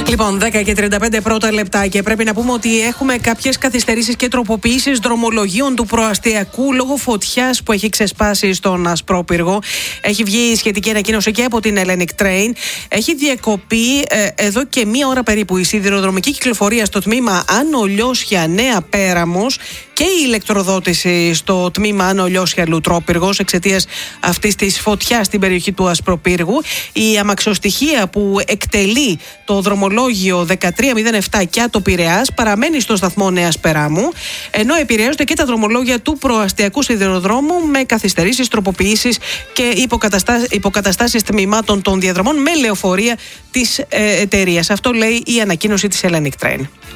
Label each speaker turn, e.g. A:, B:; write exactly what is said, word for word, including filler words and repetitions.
A: Λοιπόν, δέκα και τριάντα πέντε πρώτα λεπτά και πρέπει να πούμε ότι έχουμε κάποιες καθυστερήσεις και τροποποιήσεις δρομολογίων του προαστιακού λόγω φωτιάς που έχει ξεσπάσει στον Ασπρόπυργο. Έχει βγει σχετική ανακοίνωση και από την Hellenic Train. Έχει διακοπεί ε, εδώ και μία ώρα περίπου η σιδηροδρομική κυκλοφορία στο τμήμα Άνω Λιώσια Νέα Πέραμος και η ηλεκτροδότηση στο τμήμα Άνω Λιώσια Λουτρόπυργος εξαιτίας αυτής της φωτιάς στην περιοχή του Ασπροπύργου. Η αμαξοστοιχεία που εκτελεί το δρομολόγιο δεκατρία μηδέν επτά Κιάτο Πειραιάς παραμένει στο σταθμό Νέας Περάμου, ενώ επηρεάζονται και τα δρομολόγια του προαστιακού σιδηροδρόμου με καθυστερήσεις, τροποποιήσεις και υποκαταστάσεις, υποκαταστάσεις τμήματων των διαδρομών με λεωφορεία της ε, εταιρείας. Αυτό λέει η ανακοίνωση της Hellenic Train.